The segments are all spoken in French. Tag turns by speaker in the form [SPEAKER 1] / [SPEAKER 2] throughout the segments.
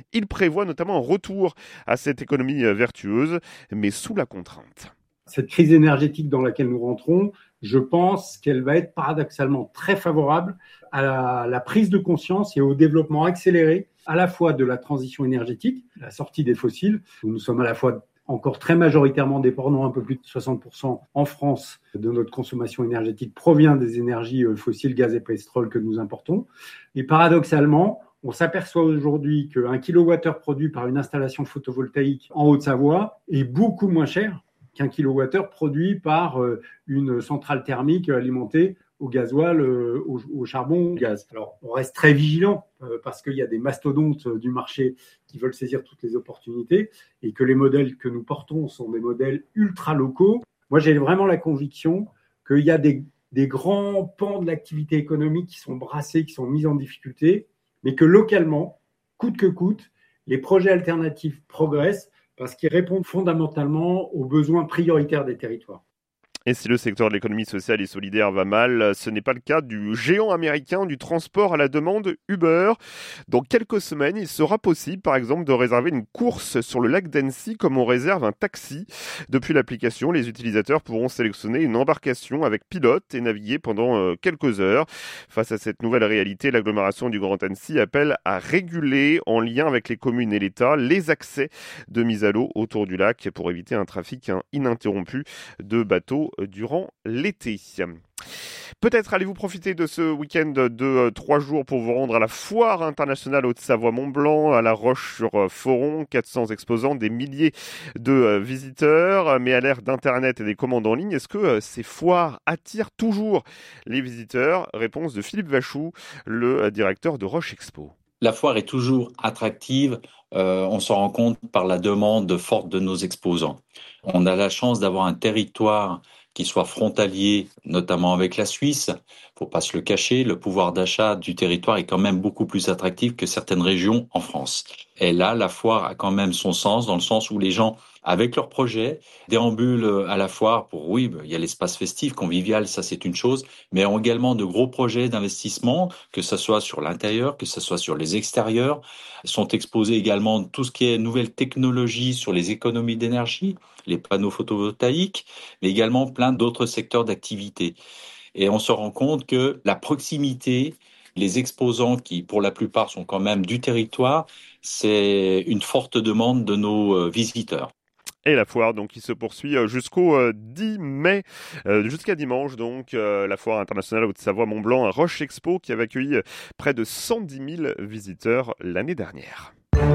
[SPEAKER 1] Il prévoit notamment un retour à cette économie vertueuse, mais sous la contrainte.
[SPEAKER 2] Cette crise énergétique dans laquelle nous rentrons, je pense qu'elle va être paradoxalement très favorable à la prise de conscience et au développement accéléré à la fois de la transition énergétique, la sortie des fossiles, où nous sommes à la fois encore très majoritairement dépendants, un peu plus de 60% en France de notre consommation énergétique provient des énergies fossiles, gaz et pétrole que nous importons. Et paradoxalement, on s'aperçoit aujourd'hui qu'un kilowattheure produit par une installation photovoltaïque en Haute-Savoie est beaucoup moins cher qu'un kilowattheure produit par une centrale thermique alimentée au gasoil, au charbon, au gaz. Alors, on reste très vigilant parce qu'il y a des mastodontes du marché qui veulent saisir toutes les opportunités et que les modèles que nous portons sont des modèles ultra locaux. Moi, j'ai vraiment la conviction qu'il y a des grands pans de l'activité économique qui sont brassés, qui sont mis en difficulté, mais que localement, coûte que coûte, les projets alternatifs progressent parce qu'ils répondent fondamentalement aux besoins prioritaires des territoires.
[SPEAKER 1] Et si le secteur de l'économie sociale et solidaire va mal, ce n'est pas le cas du géant américain du transport à la demande Uber. Dans quelques semaines, il sera possible, par exemple, de réserver une course sur le lac d'Annecy comme on réserve un taxi. Depuis l'application, les utilisateurs pourront sélectionner une embarcation avec pilote et naviguer pendant quelques heures. Face à cette nouvelle réalité, l'agglomération du Grand Annecy appelle à réguler, en lien avec les communes et l'État, les accès de mise à l'eau autour du lac pour éviter un trafic ininterrompu de bateaux durant l'été. Peut-être allez-vous profiter de ce week-end de 3 jours pour vous rendre à la foire internationale Haute-Savoie-Mont-Blanc, à La Roche-sur-Foron, 400 exposants, des milliers de visiteurs, mais à l'ère d'Internet et des commandes en ligne, est-ce que ces foires attirent toujours les visiteurs? Réponse de Philippe Vachou, le directeur de Roche Expo.
[SPEAKER 3] La foire est toujours attractive, on s'en rend compte par la demande forte de nos exposants. On a la chance d'avoir un territoire qui soit frontalier, notamment avec la Suisse. Faut pas se le cacher, le pouvoir d'achat du territoire est quand même beaucoup plus attractif que certaines régions en France. Et là, la foire a quand même son sens, dans le sens où les gens, avec leurs projets, déambulent à la foire pour, oui, il y a l'espace festif, convivial, ça c'est une chose, mais ont également de gros projets d'investissement, que ce soit sur l'intérieur, que ce soit sur les extérieurs. Sont exposés également tout ce qui est nouvelles technologies sur les économies d'énergie, les panneaux photovoltaïques, mais également plein d'autres secteurs d'activité. Et on se rend compte que la proximité, les exposants qui, pour la plupart, sont quand même du territoire, c'est une forte demande de nos visiteurs.
[SPEAKER 1] Et la foire donc qui se poursuit jusqu'au 10 mai, jusqu'à dimanche donc, la foire internationale Haute-Savoie-Mont-Blanc à Roche Expo qui avait accueilli près de 110 000 visiteurs l'année dernière.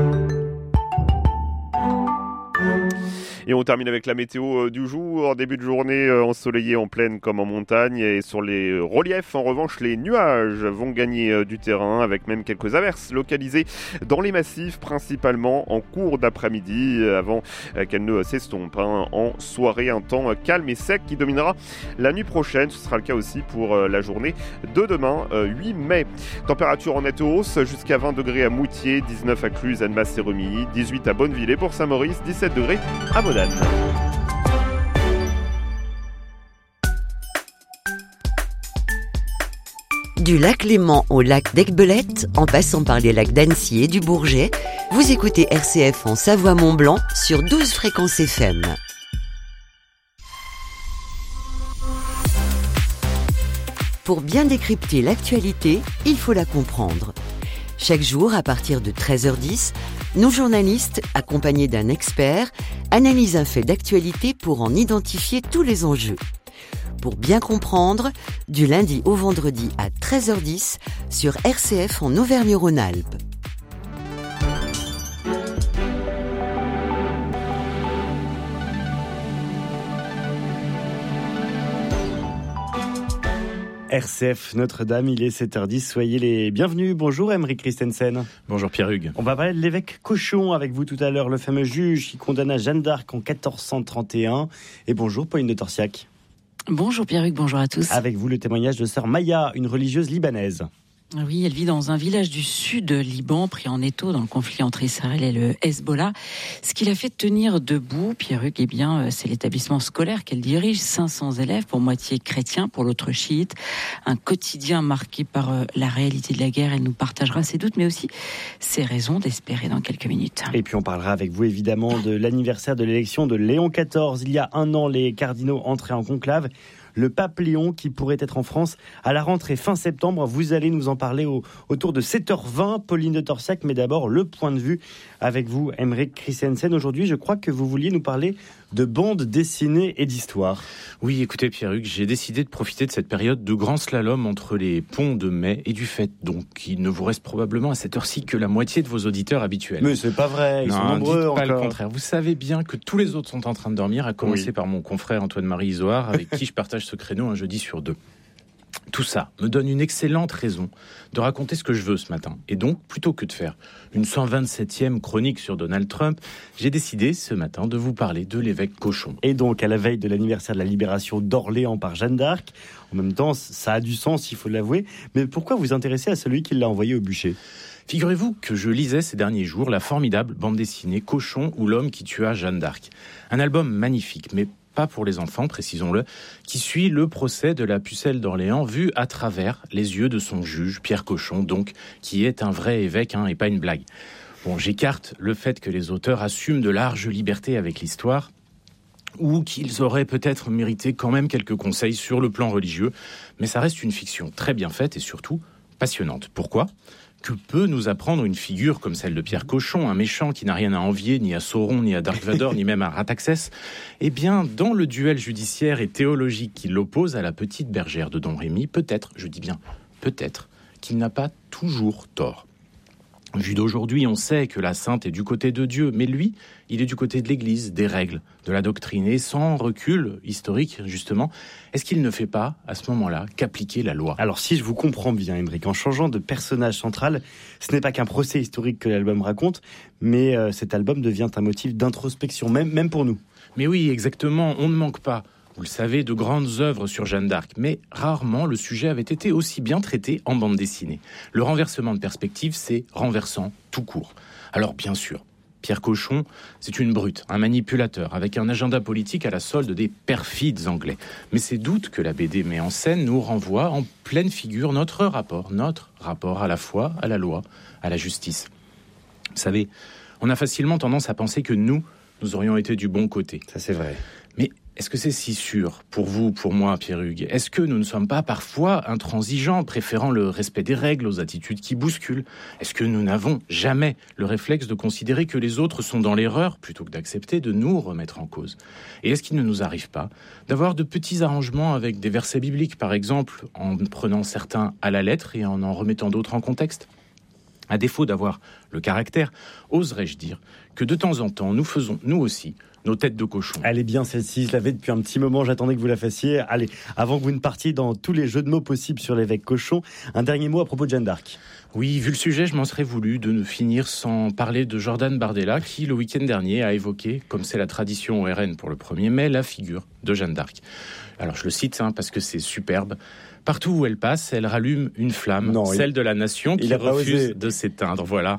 [SPEAKER 1] Et on termine avec la météo du jour. Début de journée ensoleillé en plaine comme en montagne. Et sur les reliefs, en revanche, les nuages vont gagner du terrain avec même quelques averses localisées dans les massifs, principalement en cours d'après-midi, avant qu'elles ne s'estompent. En soirée, un temps calme et sec qui dominera la nuit prochaine. Ce sera le cas aussi pour la journée de demain, 8 mai. Température en nette hausse jusqu'à 20 degrés à Moutier, 19 à Cluse, Annemasse et Remilly, 18 à Bonneville et pour Saint-Maurice, 17 degrés à Modane.
[SPEAKER 4] Du lac Léman au lac d'Aiguebelette, en passant par les lacs d'Annecy et du Bourget, vous écoutez RCF en Savoie-Mont-Blanc sur 12 fréquences FM. Pour bien décrypter l'actualité, il faut la comprendre. Chaque jour, à partir de 13h10, nos journalistes, accompagnés d'un expert, analysent un fait d'actualité pour en identifier tous les enjeux. Pour bien comprendre, du lundi au vendredi à 13h10 sur RCF en Auvergne-Rhône-Alpes.
[SPEAKER 5] RCF Notre-Dame, il est 7h10, soyez les bienvenus. Bonjour Aymeric Christensen.
[SPEAKER 6] Bonjour Pierre-Hugues.
[SPEAKER 5] On va parler de l'évêque Cochon avec vous tout à l'heure, le fameux juge qui condamna Jeanne d'Arc en 1431. Et bonjour Pauline de Torsiac.
[SPEAKER 7] Bonjour Pierre-Hugues, bonjour à tous.
[SPEAKER 5] Avec vous le témoignage de sœur Maya, une religieuse libanaise.
[SPEAKER 6] Oui, elle vit dans un village du sud Liban, pris en étau dans le conflit entre Israël et le Hezbollah. Ce qui l'a fait tenir debout, Pierre-Hugues, eh bien, c'est l'établissement scolaire qu'elle dirige. 500 élèves, pour moitié chrétiens, pour l'autre chiites. Un quotidien marqué par la réalité de la guerre. Elle nous partagera ses doutes, mais aussi ses raisons d'espérer dans quelques minutes.
[SPEAKER 5] Et puis on parlera avec vous évidemment de l'anniversaire de l'élection de Léon XIV. Il y a un an, les cardinaux entraient en conclave. Le pape Léon qui pourrait être en France à la rentrée fin septembre. Vous allez nous en parler autour de 7h20, Pauline de Torsiac. Mais d'abord, le point de vue avec vous, Aymeric Christensen. Aujourd'hui, je crois que vous vouliez nous parler de bande dessinée et d'histoire.
[SPEAKER 7] Oui, écoutez Pierre-Hugues, j'ai décidé de profiter de cette période de grand slalom entre les ponts de mai et du Fait. Donc, il ne vous reste probablement à cette heure-ci que la moitié de vos auditeurs habituels.
[SPEAKER 5] Mais c'est pas vrai, ils sont nombreux
[SPEAKER 7] dites pas
[SPEAKER 5] encore.
[SPEAKER 7] Le contraire. Vous savez bien que tous les autres sont en train de dormir, à commencer par mon confrère Antoine-Marie Isoard, avec qui je partage ce créneau un jeudi sur 2. Tout ça me donne une excellente raison de raconter ce que je veux ce matin. Et donc, plutôt que de faire une 127e chronique sur Donald Trump, j'ai décidé ce matin de vous parler de l'évêque Cochon.
[SPEAKER 5] Et donc, à la veille de l'anniversaire de la libération d'Orléans par Jeanne d'Arc, en même temps, ça a du sens, il faut l'avouer. Mais pourquoi vous intéressez à celui qui l'a envoyé au bûcher ?
[SPEAKER 7] Figurez-vous que je lisais ces derniers jours la formidable bande dessinée Cochon ou l'homme qui tua Jeanne d'Arc. Un album magnifique, mais pas pour les enfants, précisons-le, qui suit le procès de la pucelle d'Orléans vu à travers les yeux de son juge, Pierre Cochon, donc, qui est un vrai évêque et pas une blague. Bon, j'écarte le fait que les auteurs assument de larges libertés avec l'histoire, ou qu'ils auraient peut-être mérité quand même quelques conseils sur le plan religieux, mais ça reste une fiction très bien faite et surtout passionnante. Pourquoi ? Que peut nous apprendre une figure comme celle de Pierre Cochon, un méchant qui n'a rien à envier ni à Sauron, ni à Dark Vador, ni même à Rataxès ? Eh bien, dans le duel judiciaire et théologique qui l'oppose à la petite bergère de Don Rémy, peut-être, je dis bien peut-être, qu'il n'a pas toujours tort. Vu d'aujourd'hui, on sait que la sainte est du côté de Dieu, mais lui, il est du côté de l'Église, des règles, de la doctrine. Et sans recul historique, justement, est-ce qu'il ne fait pas, à ce moment-là, qu'appliquer la loi ?
[SPEAKER 5] Alors, si je vous comprends bien, Aymeric, en changeant de personnage central, ce n'est pas qu'un procès historique que l'album raconte, mais cet album devient un motif d'introspection, même pour nous.
[SPEAKER 7] Mais oui, exactement, on ne manque pas. Vous le savez, de grandes œuvres sur Jeanne d'Arc, mais rarement le sujet avait été aussi bien traité en bande dessinée. Le renversement de perspective, c'est renversant tout court. Alors bien sûr, Pierre Cochon, c'est une brute, un manipulateur, avec un agenda politique à la solde des perfides Anglais. Mais ces doutes que la BD met en scène nous renvoient en pleine figure notre rapport à la foi, à la loi, à la justice. Vous savez, on a facilement tendance à penser que nous aurions été du bon côté.
[SPEAKER 5] Ça, c'est vrai.
[SPEAKER 7] Mais est-ce que c'est si sûr pour vous, pour moi, Pierre-Hugues ? Est-ce que nous ne sommes pas parfois intransigeants, préférant le respect des règles aux attitudes qui bousculent ? Est-ce que nous n'avons jamais le réflexe de considérer que les autres sont dans l'erreur, plutôt que d'accepter de nous remettre en cause ? Et est-ce qu'il ne nous arrive pas d'avoir de petits arrangements avec des versets bibliques, par exemple, en prenant certains à la lettre et en remettant d'autres en contexte ? À défaut d'avoir le caractère, oserais-je dire que de temps en temps, nous faisons, nous aussi, nos têtes de cochon.
[SPEAKER 5] Elle est bien celle-ci, je l'avais depuis un petit moment, j'attendais que vous la fassiez. Allez, avant que vous ne partiez dans tous les jeux de mots possibles sur l'évêque Cochon, un dernier mot à propos de Jeanne d'Arc.
[SPEAKER 7] Oui, vu le sujet, je m'en serais voulu de ne finir sans parler de Jordan Bardella, qui, le week-end dernier, a évoqué, comme c'est la tradition au RN pour le 1er mai, la figure de Jeanne d'Arc. Alors, je le cite, parce que c'est superbe. Partout où elle passe, elle rallume une flamme, celle de la nation qui refuse de s'éteindre. Voilà.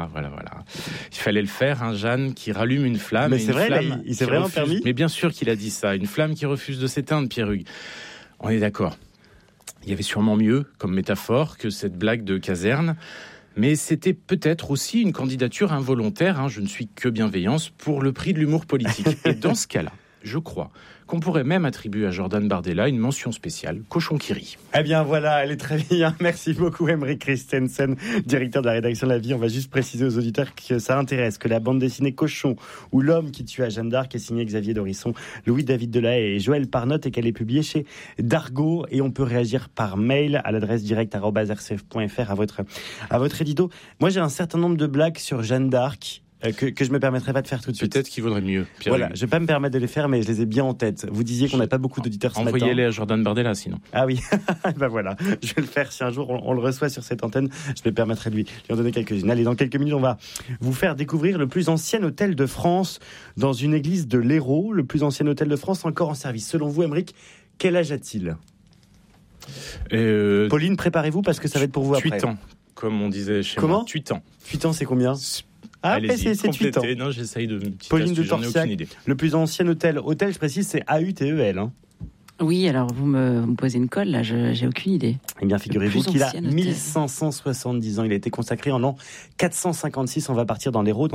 [SPEAKER 7] Il fallait le faire, Jeanne, qui rallume une flamme.
[SPEAKER 5] Mais c'est vrai, il s'est vraiment permis.
[SPEAKER 7] Mais bien sûr qu'il a dit ça, une flamme qui refuse de s'éteindre, Pierre-Hugues. On est d'accord. Il y avait sûrement mieux comme métaphore que cette blague de caserne. Mais c'était peut-être aussi une candidature involontaire, je ne suis que bienveillance, pour le prix de l'humour politique. Et dans ce cas-là, je crois qu'on pourrait même attribuer à Jordan Bardella une mention spéciale, Cochon qui rit.
[SPEAKER 5] Eh bien voilà, elle est très bien. Merci beaucoup Aymeric Christensen, directeur de la rédaction de La Vie. On va juste préciser aux auditeurs que ça intéresse, que la bande dessinée Cochon ou L'homme qui tua Jeanne d'Arc est signée Xavier Dorisson, Louis-David Delahaye et Joël Parnotte et qu'elle est publiée chez Dargaud. Et on peut réagir par mail à l'adresse direct@rcf.fr à votre édito. Moi j'ai un certain nombre de blagues sur Jeanne d'Arc. Que je me permettrai pas de faire tout de suite.
[SPEAKER 7] Peut-être qu'il vaudrait mieux.
[SPEAKER 5] Voilà, je vais pas me permettre de les faire, mais je les ai bien en tête. Vous disiez qu'on n'a pas beaucoup d'auditeurs ce matin.
[SPEAKER 7] Envoyez-les à Jordan Bardella, sinon.
[SPEAKER 5] Ah oui, ben voilà, je vais le faire. Si un jour on le reçoit sur cette antenne, je me permettrai de lui en donner quelques-unes. Allez, dans quelques minutes, on va vous faire découvrir le plus ancien hôtel de France dans une église de l'Hérault. Le plus ancien hôtel de France encore en service. Selon vous, Aymeric, quel âge a-t-il ? Pauline, préparez-vous parce que ça va être pour vous après.
[SPEAKER 7] 8 ans, comme on disait chez
[SPEAKER 5] Comment
[SPEAKER 7] moi. 8 ans.
[SPEAKER 5] 8 ans, c'est combien?
[SPEAKER 7] Allez-y,
[SPEAKER 5] c'est 8 ans.
[SPEAKER 7] Non, j'essaye de...
[SPEAKER 5] Pauline de
[SPEAKER 7] j'en ai
[SPEAKER 5] Torsiac,
[SPEAKER 7] aucune idée.
[SPEAKER 5] le plus ancien hôtel. Hôtel, je précise, c'est AUTEL. Hein.
[SPEAKER 6] Oui, alors vous me posez une colle, là, j'ai aucune idée.
[SPEAKER 5] Eh bien, figurez-vous qu'il a
[SPEAKER 6] ancien hôtel.
[SPEAKER 5] 1570 ans. Il a été consacré en l'an 456. On va partir dans l'Hérault.